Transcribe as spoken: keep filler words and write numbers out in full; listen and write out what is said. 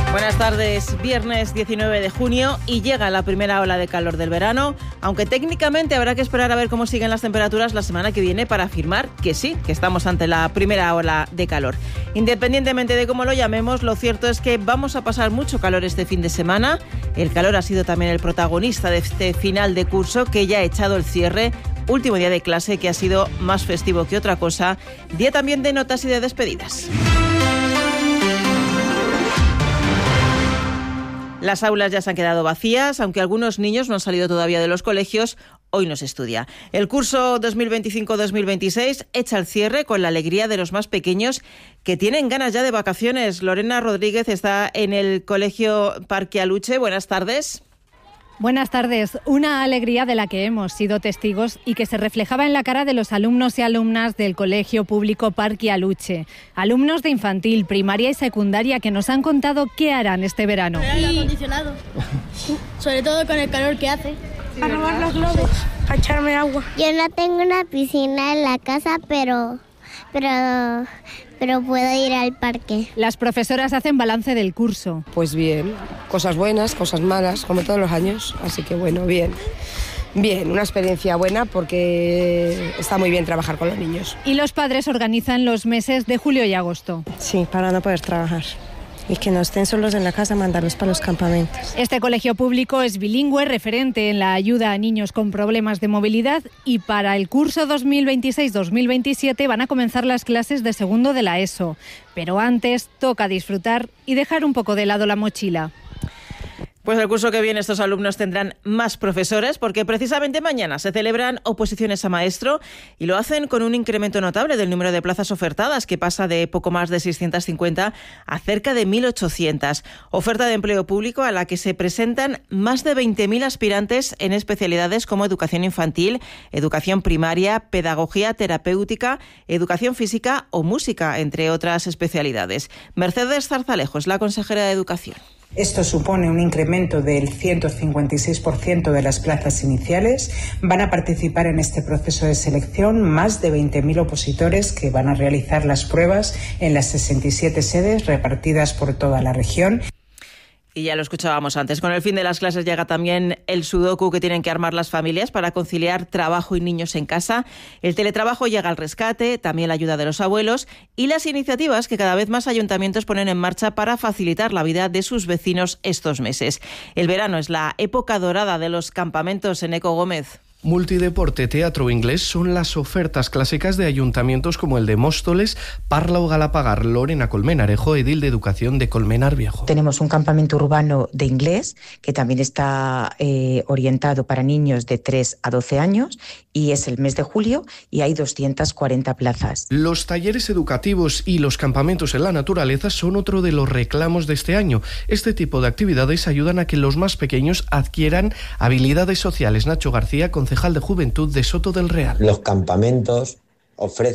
Buenas tardes, viernes diecinueve de junio y llega la primera ola de calor del verano, aunque técnicamente habrá que esperar a ver cómo siguen las temperaturas la semana que viene para afirmar que sí, que estamos ante la primera ola de calor. Independientemente de cómo lo llamemos, lo cierto es que vamos a pasar mucho calor este fin de semana. El calor ha sido también el protagonista de este final de curso que ya ha echado el cierre. Último día de clase que ha sido más festivo que otra cosa, día también de notas y de despedidas. Las aulas ya se han quedado vacías, aunque algunos niños no han salido todavía de los colegios. Hoy no se estudia. El curso dos mil veinticinco dos mil veintiséis echa el cierre con la alegría de los más pequeños que tienen ganas ya de vacaciones. Lorena Rodríguez está en el Colegio Parque Aluche. Buenas tardes. Buenas tardes. Una alegría de la que hemos sido testigos y que se reflejaba en la cara de los alumnos y alumnas del Colegio Público Parque Aluche. Alumnos de infantil, primaria y secundaria que nos han contado qué harán este verano. El aire acondicionado, sobre todo con el calor que hace. Sí, a robar los globos, a echarme agua. Yo no tengo una piscina en la casa, pero... pero... pero puedo ir al parque. Las profesoras hacen balance del curso. Pues bien, cosas buenas, cosas malas, como todos los años, así que bueno, bien. Bien, una experiencia buena porque está muy bien trabajar con los niños. Y los padres organizan los meses de julio y agosto. Sí, para no poder trabajar. Y que no estén solos en la casa, mandarlos para los campamentos. Este colegio público es bilingüe, referente en la ayuda a niños con problemas de movilidad, y para el curso dos mil veintiséis dos mil veintisiete van a comenzar las clases de segundo de la ESO. Pero antes toca disfrutar y dejar un poco de lado la mochila. Pues el curso que viene estos alumnos tendrán más profesores porque precisamente mañana se celebran oposiciones a maestro y lo hacen con un incremento notable del número de plazas ofertadas que pasa de poco más de seiscientas cincuenta a cerca de mil ochocientas. Oferta de empleo público a la que se presentan más de veinte mil aspirantes en especialidades como educación infantil, educación primaria, pedagogía terapéutica, educación física o música, entre otras especialidades. Mercedes Zarzalejo es la consejera de Educación. Esto supone un incremento del ciento cincuenta y seis por ciento de las plazas iniciales. Van a participar en este proceso de selección más de veinte mil opositores que van a realizar las pruebas en las sesenta y siete sedes repartidas por toda la región. Y ya lo escuchábamos antes, con el fin de las clases llega también el sudoku que tienen que armar las familias para conciliar trabajo y niños en casa. El teletrabajo llega al rescate, también la ayuda de los abuelos y las iniciativas que cada vez más ayuntamientos ponen en marcha para facilitar la vida de sus vecinos estos meses. El verano es la época dorada de los campamentos en Eco Gómez. Multideporte, teatro o inglés son las ofertas clásicas de ayuntamientos como el de Móstoles, Parla o Galapagar. Lorena Colmenarejo, edil de Educación de Colmenar Viejo. Tenemos un campamento urbano de inglés que también está eh, orientado para niños de tres a doce años y es el mes de julio y hay doscientas cuarenta plazas. Los talleres educativos y los campamentos en la naturaleza son otro de los reclamos de este año. Este tipo de actividades ayudan a que los más pequeños adquieran habilidades sociales. Nacho García, concejal de Juventud de Soto del Real. Los campamentos ofrecen